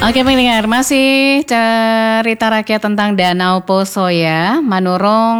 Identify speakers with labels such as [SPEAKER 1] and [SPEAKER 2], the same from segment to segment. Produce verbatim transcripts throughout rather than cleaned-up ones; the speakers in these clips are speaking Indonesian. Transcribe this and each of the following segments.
[SPEAKER 1] Oke pendengar, masih cerita rakyat tentang Danau Poso ya. Manurung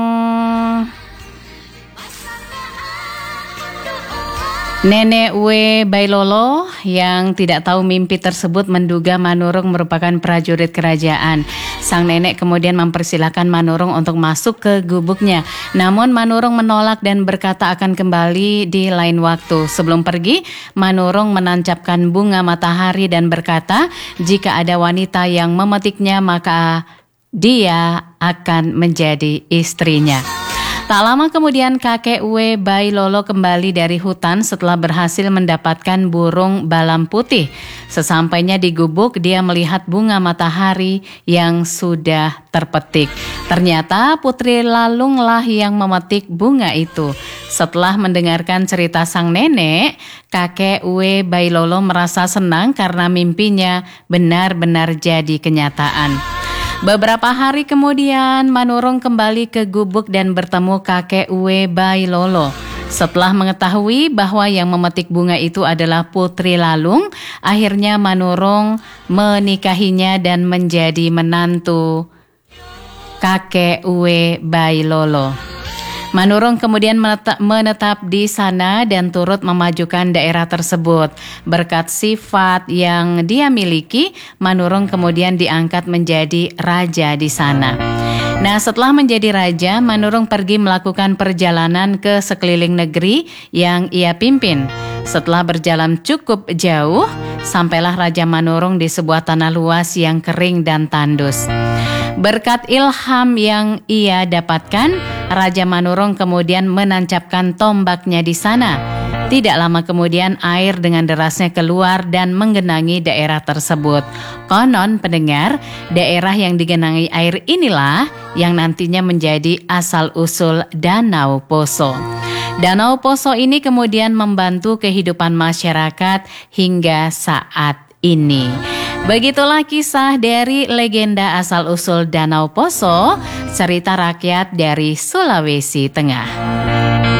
[SPEAKER 1] Nenek W. Bailolo yang tidak tahu mimpi tersebut menduga Manurung merupakan prajurit kerajaan. Sang nenek kemudian mempersilahkan Manurung untuk masuk ke gubuknya. Namun Manurung menolak dan berkata akan kembali di lain waktu. Sebelum pergi, Manurung menancapkan bunga matahari dan berkata, jika ada wanita yang memetiknya maka dia akan menjadi istrinya. Tak lama kemudian kakek W. Bailolo kembali dari hutan setelah berhasil mendapatkan burung balam putih. Sesampainya di gubuk, dia melihat bunga matahari yang sudah terpetik. Ternyata Putri Lalunglah yang memetik bunga itu. Setelah mendengarkan cerita sang nenek, kakek W. Bailolo merasa senang karena mimpinya benar-benar jadi kenyataan. Beberapa hari kemudian, Manurung kembali ke gubuk dan bertemu kakek W. Bailolo. Setelah mengetahui bahwa yang memetik bunga itu adalah Putri Lalung, akhirnya Manurung menikahinya dan menjadi menantu kakek W. Bailolo. Manurung kemudian menetap, menetap di sana dan turut memajukan daerah tersebut. Berkat sifat yang dia miliki, Manurung kemudian diangkat menjadi raja di sana. Nah, setelah menjadi raja, Manurung pergi melakukan perjalanan ke sekeliling negeri yang ia pimpin. Setelah berjalan cukup jauh, sampailah Raja Manurung di sebuah tanah luas yang kering dan tandus. Berkat ilham yang ia dapatkan, Raja Manurung kemudian menancapkan tombaknya di sana. Tidak lama kemudian air dengan derasnya keluar dan menggenangi daerah tersebut. Konon pendengar, daerah yang digenangi air inilah yang nantinya menjadi asal-usul Danau Poso. Danau Poso ini kemudian membantu kehidupan masyarakat hingga saat ini. Begitulah kisah dari legenda asal-usul Danau Poso, cerita rakyat dari Sulawesi Tengah.